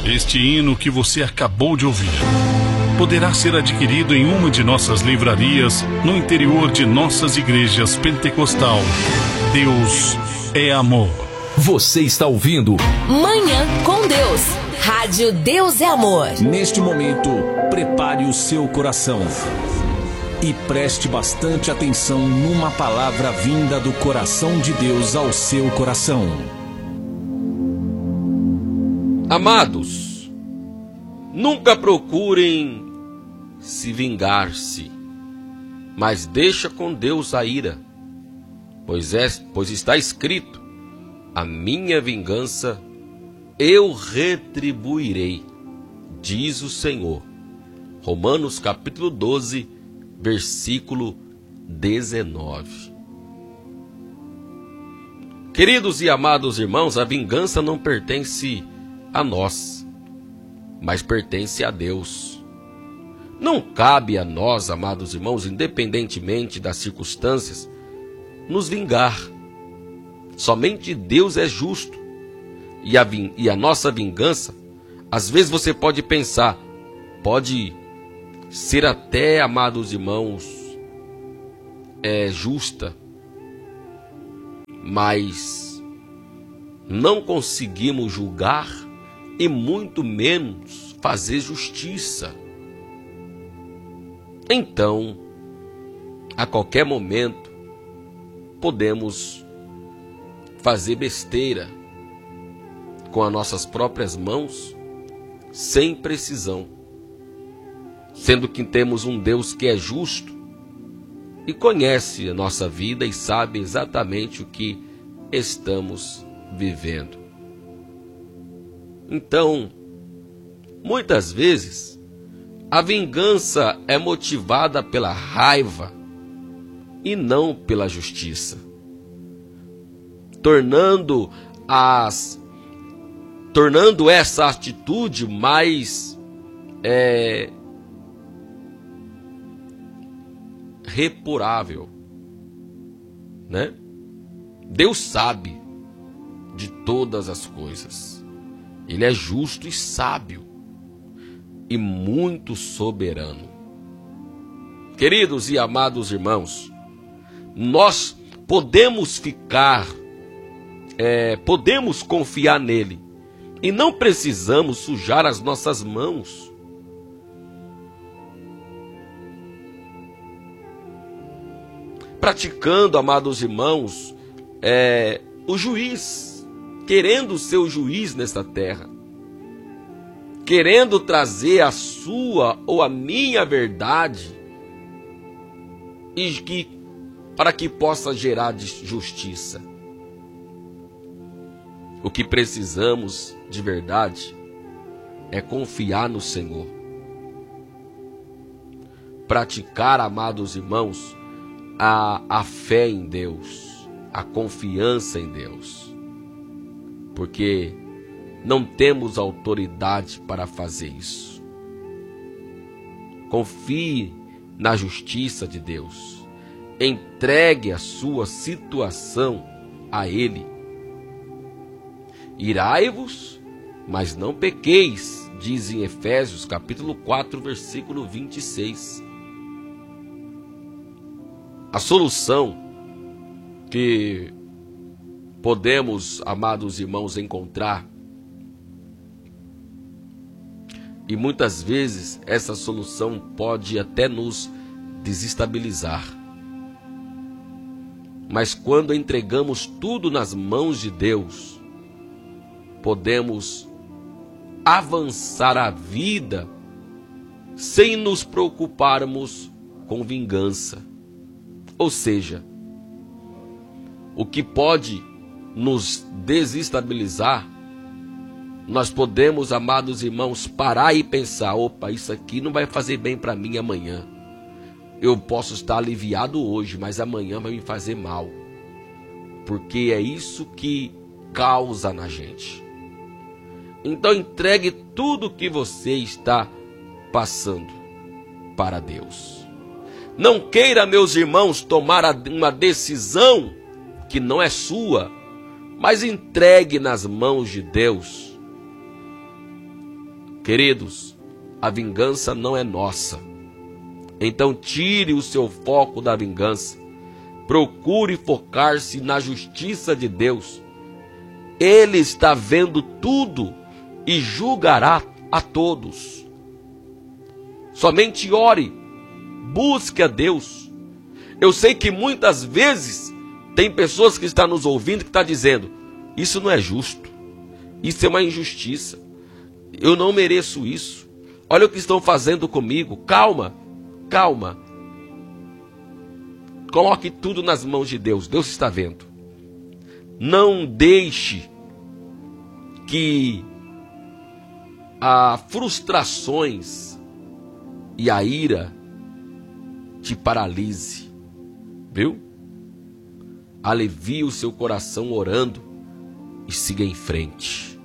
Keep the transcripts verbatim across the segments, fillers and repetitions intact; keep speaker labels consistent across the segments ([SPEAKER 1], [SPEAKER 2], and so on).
[SPEAKER 1] Este hino que você acabou de ouvir poderá ser adquirido em uma de nossas livrarias no interior de nossas igrejas pentecostal. Deus é amor.
[SPEAKER 2] Você está ouvindo
[SPEAKER 3] Manhã com Deus. Rádio Deus é Amor.
[SPEAKER 2] Neste momento, prepare o seu coração e preste bastante atenção numa palavra vinda do coração de Deus ao seu coração.
[SPEAKER 4] Amados, nunca procurem se vingar-se, mas deixa com Deus a ira, pois, é, pois está escrito: a minha vingança eu retribuirei, diz o Senhor. Romanos capítulo doze, versículo dezenove. Queridos e amados irmãos, a vingança não pertence a nós, mas pertence a Deus. Não cabe a nós, amados irmãos, independentemente das circunstâncias, nos vingar. Somente Deus é justo. E a, e a nossa vingança, às vezes você pode pensar, pode ser até, amados irmãos, é justa, mas não conseguimos julgar e muito menos fazer justiça. Então, a qualquer momento, podemos fazer besteira com as nossas próprias mãos, sem precisão, sendo que temos um Deus que é justo e conhece a nossa vida e sabe exatamente o que estamos vivendo. Então, muitas vezes, a vingança é motivada pela raiva e não pela justiça, tornando as tornando essa atitude mais é, reparável, né? Deus sabe de todas as coisas. Ele é justo e sábio e muito soberano. Queridos e amados irmãos, nós podemos ficar, é, podemos confiar nele e não precisamos sujar as nossas mãos. Praticando, amados irmãos, é, o juiz, querendo ser o juiz nesta terra, querendo trazer a sua ou a minha verdade e que, para que possa gerar justiça. O que precisamos de verdade é confiar no Senhor. Praticar, amados irmãos, a, a fé em Deus, a confiança em Deus. Porque não temos autoridade para fazer isso. Confie na justiça de Deus. Entregue a sua situação a Ele. Irai-vos, mas não pequeis, diz em Efésios capítulo quatro, versículo vinte e seis. A solução que podemos, amados irmãos, encontrar, e muitas vezes essa solução pode até nos desestabilizar, mas quando entregamos tudo nas mãos de Deus, podemos avançar a vida sem nos preocuparmos com vingança. Ou seja, o que pode nos desestabilizar, nós podemos, amados irmãos, parar e pensar: opa, isso aqui não vai fazer bem para mim amanhã. Eu posso estar aliviado hoje, mas amanhã vai me fazer mal. Porque é isso que causa na gente. Então entregue tudo que você está passando para Deus. Não queira, meus irmãos, tomar uma decisão que não é sua, mas entregue nas mãos de Deus. Queridos, a vingança não é nossa. Então tire o seu foco da vingança. Procure focar-se na justiça de Deus. Ele está vendo tudo e julgará a todos. Somente ore, busque a Deus. Eu sei que muitas vezes tem pessoas que estão nos ouvindo que estão dizendo: isso não é justo, isso é uma injustiça, eu não mereço isso, olha o que estão fazendo comigo. Calma, calma. Coloque tudo nas mãos de Deus. Deus está vendo. Não deixe que as frustrações e a ira te paralise, viu? Alivie o seu coração orando e siga em frente.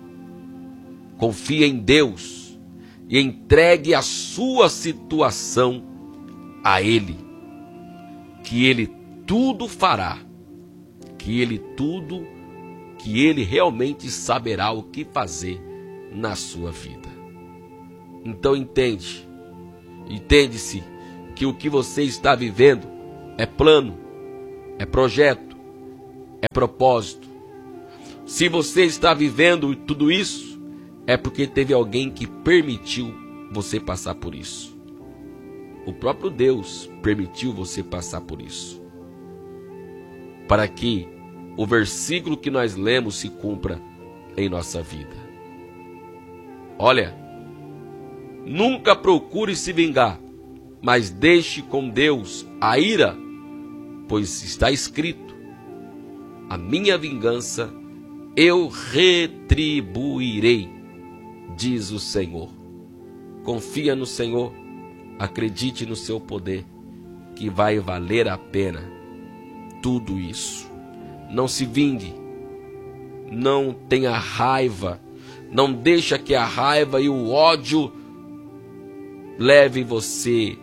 [SPEAKER 4] Confie em Deus e entregue a sua situação a Ele, que Ele tudo fará, que Ele tudo, que Ele realmente saberá o que fazer na sua vida. Então entende, entende-se que o que você está vivendo é plano, é projeto, é propósito. Se você está vivendo tudo isso, é porque teve alguém que permitiu você passar por isso. O próprio Deus permitiu você passar por isso, para que o versículo que nós lemos se cumpra em nossa vida. Olha, nunca procure se vingar, mas deixe com Deus a ira, pois está escrito: a minha vingança eu retribuirei, diz o Senhor. Confia no Senhor, acredite no seu poder, que vai valer a pena tudo isso. Não se vingue, não tenha raiva, não deixa que a raiva e o ódio leve você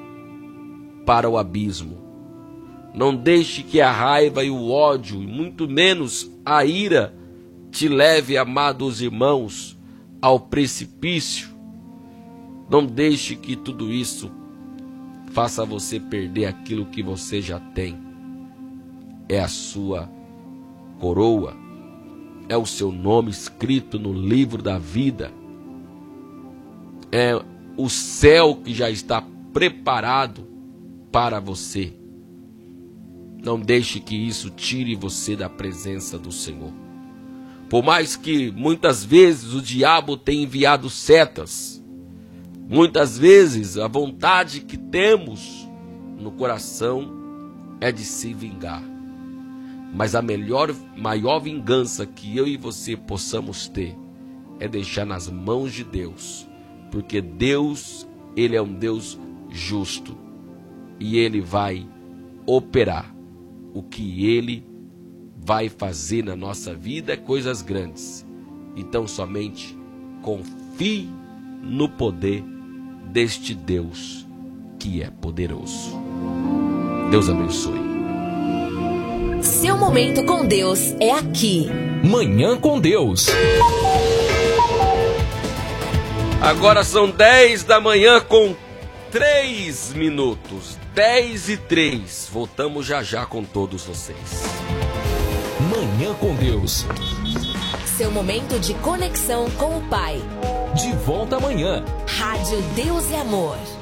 [SPEAKER 4] para o abismo. Não deixe que a raiva e o ódio, e muito menos a ira, te leve, amados irmãos, ao precipício. Não deixe que tudo isso faça você perder aquilo que você já tem. É a sua coroa, é o seu nome escrito no livro da vida, é o céu que já está preparado para você. Não deixe que isso tire você da presença do Senhor. Por mais que muitas vezes o diabo tenha enviado setas, muitas vezes a vontade que temos no coração é de se vingar. Mas a melhor, maior vingança que eu e você possamos ter é deixar nas mãos de Deus. Porque Deus, Ele é um Deus justo. E Ele vai operar. O que Ele vai fazer na nossa vida é coisas grandes. Então somente confie no poder deste Deus que é poderoso. Deus abençoe.
[SPEAKER 3] Seu momento com Deus é aqui.
[SPEAKER 2] Manhã com Deus.
[SPEAKER 4] Agora são dez da manhã com três minutos. dez e três. Voltamos já já com todos vocês.
[SPEAKER 2] Manhã com Deus.
[SPEAKER 3] Seu momento de conexão com o Pai.
[SPEAKER 2] De volta amanhã.
[SPEAKER 3] Rádio Deus e Amor.